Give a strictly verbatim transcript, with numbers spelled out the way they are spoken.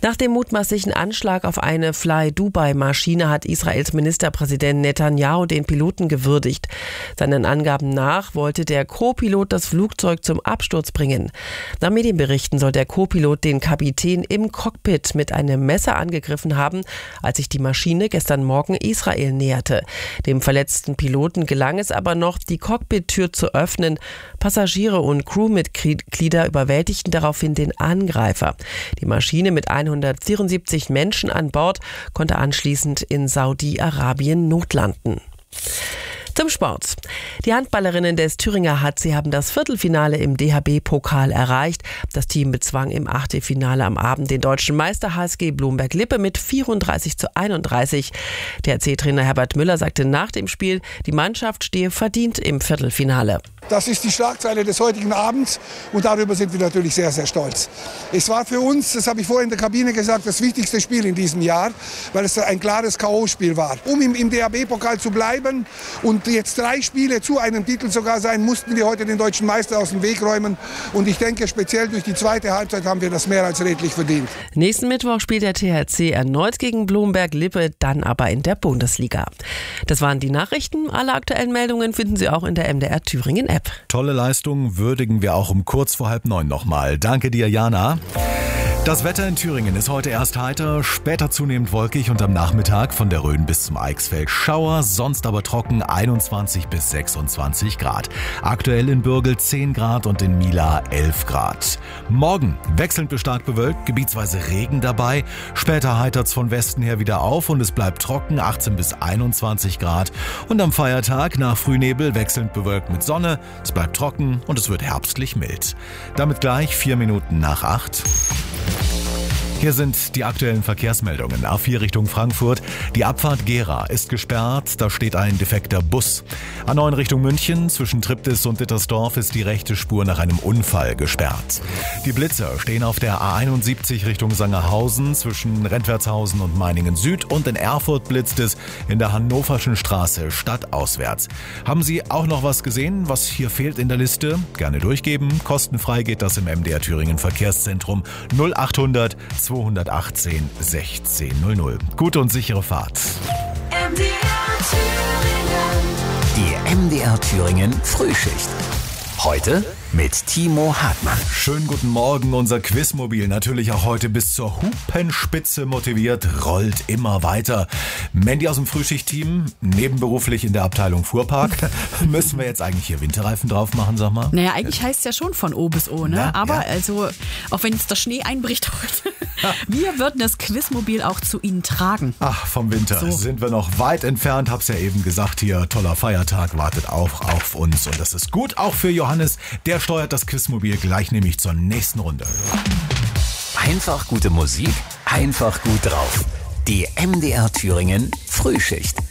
Nach dem mutmaßlichen Anschlag auf eine Fly-Dubai-Maschine hat Israels Ministerpräsident Netanyahu den Piloten gewürdigt. Seinen Angaben nach wollte der Co-Pilot das Flugzeug zum Absturz bringen. Nach Medienberichten soll der Co-Pilot den Kapitän im Cockpit mit einem Messer angegriffen haben, als sich die Maschine gestern Morgen Israel näherte. Dem verletzten Piloten gelang es aber noch, die Cockpit-Tür zu öffnen. Passagiere und Crewmitglieder überwältigten daraufhin den Angreifer. Die Maschine mit hundertvierundsiebzig Menschen an Bord konnte anschließend in Saudi-Arabien notlanden. Zum Sport. Die Handballerinnen des Thüringer H C haben das Viertelfinale im D H B-Pokal erreicht. Das Team bezwang im Achtelfinale am Abend den deutschen Meister H S G Blomberg-Lippe mit vierunddreißig zu einunddreißig. Der H C-Trainer Herbert Müller sagte nach dem Spiel, die Mannschaft stehe verdient im Viertelfinale. Das ist die Schlagzeile des heutigen Abends und darüber sind wir natürlich sehr, sehr stolz. Es war für uns, das habe ich vorhin in der Kabine gesagt, das wichtigste Spiel in diesem Jahr, weil es ein klares K O-Spiel war. Um im, im D H B-Pokal zu bleiben und jetzt drei Spiele zu einem Titel sogar sein, mussten wir heute den deutschen Meister aus dem Weg räumen. Und ich denke, speziell durch die zweite Halbzeit haben wir das mehr als redlich verdient. Nächsten Mittwoch spielt der T H C erneut gegen Blomberg-Lippe, dann aber in der Bundesliga. Das waren die Nachrichten. Alle aktuellen Meldungen finden Sie auch in der M D R Thüringen App. Tolle Leistung würdigen wir auch um kurz vor halb neun nochmal. Danke dir, Jana. Das Wetter in Thüringen ist heute erst heiter, später zunehmend wolkig und am Nachmittag von der Rhön bis zum Eichsfeld Schauer, sonst aber trocken einundzwanzig bis sechsundzwanzig Grad. Aktuell in Bürgel zehn Grad und in Mila elf Grad. Morgen wechselnd bis stark bewölkt, gebietsweise Regen dabei. Später heitert's von Westen her wieder auf und es bleibt trocken, achtzehn bis einundzwanzig Grad. Und am Feiertag nach Frühnebel wechselnd bewölkt mit Sonne, es bleibt trocken und es wird herbstlich mild. Damit gleich vier Minuten nach acht. Hier sind die aktuellen Verkehrsmeldungen. A vier Richtung Frankfurt. Die Abfahrt Gera ist gesperrt. Da steht ein defekter Bus. A neun Richtung München. Zwischen Triptis und Dittersdorf ist die rechte Spur nach einem Unfall gesperrt. Die Blitzer stehen auf der A einundsiebzig Richtung Sangerhausen zwischen Rentwertshausen und Meiningen Süd. Und in Erfurt blitzt es in der Hannoverschen Straße stadtauswärts. Haben Sie auch noch was gesehen, was hier fehlt in der Liste? Gerne durchgeben. Kostenfrei geht das im M D R Thüringen Verkehrszentrum null achthundert zweihundertachtzehn sechzehn null null. Gute und sichere Fahrt. M D R Thüringen. Die M D R Thüringen Frühschicht. Heute mit Timo Hartmann. Schönen guten Morgen, unser Quizmobil natürlich auch heute bis zur Hupenspitze motiviert, rollt immer weiter. Mandy aus dem Frühschicht-Team, nebenberuflich in der Abteilung Fuhrpark. Müssen wir jetzt eigentlich hier Winterreifen drauf machen, sag mal? Naja, eigentlich heißt es ja schon von O bis O, ne? Na, aber ja. also, auch wenn jetzt der Schnee einbricht heute, wir würden das Quizmobil auch zu Ihnen tragen. Ach, vom Winter So. sind wir noch weit entfernt, hab's ja eben gesagt, hier toller Feiertag wartet auch auf uns und das ist gut, auch für Johannes, der steuert das Quizmobil gleich nämlich zur nächsten Runde. Einfach gute Musik, einfach gut drauf. Die M D R Thüringen Frühschicht.